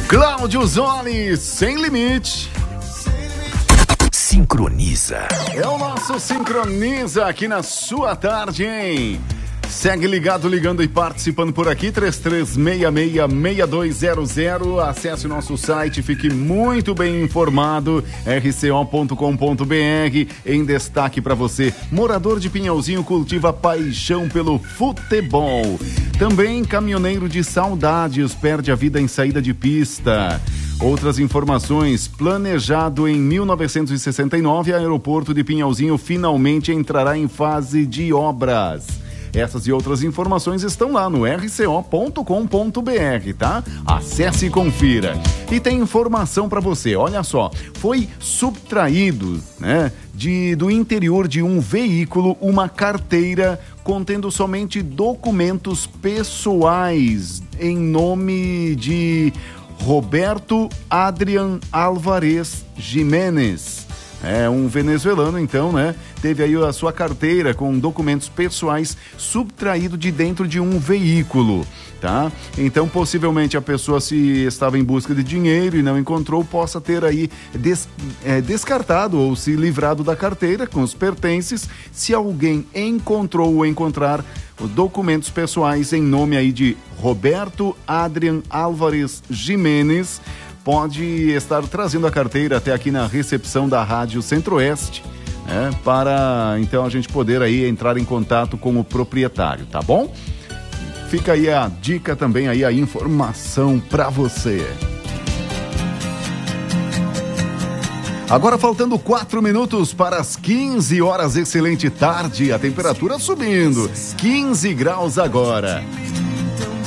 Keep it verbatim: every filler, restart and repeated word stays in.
Cláudio Zoli, Sem Limite. Sincroniza. É o nosso Sincroniza aqui na sua tarde, hein? Segue ligado, ligando e participando por aqui, três três seis seis, seis dois zero zero. Acesse o nosso site, fique muito bem informado, r c o ponto com ponto b r. Em destaque para você, morador de Pinhalzinho cultiva paixão pelo futebol. Também caminhoneiro de saudades perde a vida em saída de pista. Outras informações, planejado em mil novecentos e sessenta e nove, o aeroporto de Pinhalzinho finalmente entrará em fase de obras. Essas e outras informações estão lá no r c o ponto com ponto b r, tá? Acesse e confira. E tem informação para você, olha só, foi subtraído, né, de, do interior de um veículo uma carteira contendo somente documentos pessoais em nome de Roberto Adrian Álvarez Jiménez. É um venezuelano, então, né? Teve aí a sua carteira com documentos pessoais subtraído de dentro de um veículo, tá? Então, possivelmente a pessoa, se estava em busca de dinheiro e não encontrou, possa ter aí des, é, descartado ou se livrado da carteira com os pertences. Se alguém encontrou ou encontrar documentos pessoais em nome aí de Roberto Adrian Álvarez Jiménez, pode estar trazendo a carteira até aqui na recepção da Rádio Centro-Oeste, né, para então a gente poder aí entrar em contato com o proprietário, tá bom? Fica aí a dica também, aí a informação para você. Agora faltando quatro minutos para as quinze horas, excelente tarde, a temperatura subindo, quinze graus agora.